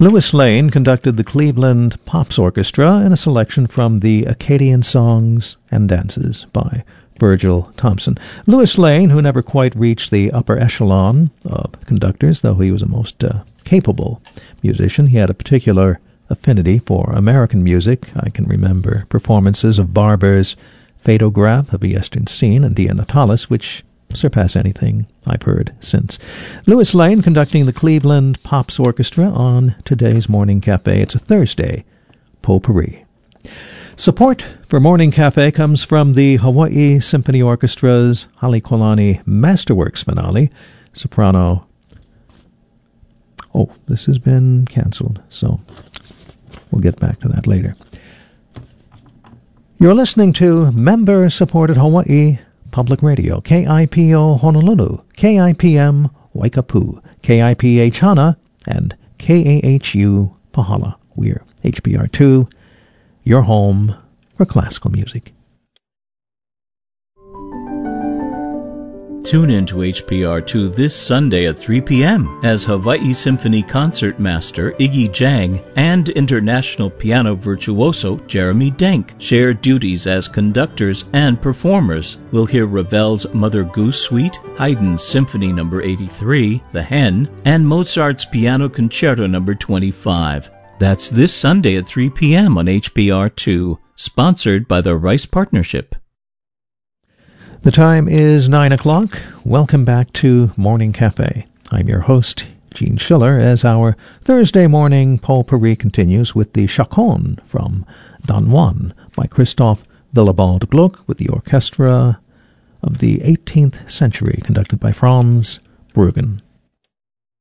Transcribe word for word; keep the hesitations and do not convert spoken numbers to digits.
Louis Lane conducted the Cleveland Pops Orchestra in a selection from the Acadian Songs and Dances by Virgil Thompson. Louis Lane, who never quite reached the upper echelon of conductors, though he was a most uh, capable musician, he had a particular affinity for American music. I can remember performances of Barber's Fadograph of the Eastern Scene and Dia Natalis, which surpass anything I've heard since. Louis Lane conducting the Cleveland Pops Orchestra on today's Morning Cafe. It's a Thursday potpourri. Support for Morning Cafe comes from the Hawaii Symphony Orchestra's Halekulani Masterworks finale, soprano. Oh, this has been canceled, so we'll get back to that later. You're listening to member-supported Hawaii Public Radio, K I P O Honolulu, K I P M Waikapu, K I P H Hana, and K A H U Pahala. We're H P R two, your home for classical music. Tune in to H P R two this Sunday at three p.m. as Hawaii Symphony Concertmaster Iggy Jang and international piano virtuoso Jeremy Denk share duties as conductors and performers. We'll hear Ravel's Mother Goose Suite, Haydn's Symphony number eighty-three, The Hen, and Mozart's Piano Concerto number twenty-five. That's this Sunday at three p.m. on H P R two, sponsored by the Rice Partnership. The time is nine o'clock. Welcome back to Morning Cafe. I'm your host, Gene Schiller, as our Thursday morning potpourri continues with the Chaconne from Don Juan by Christoph Willibald Gluck with the orchestra of the eighteenth century, conducted by Franz Bruggen.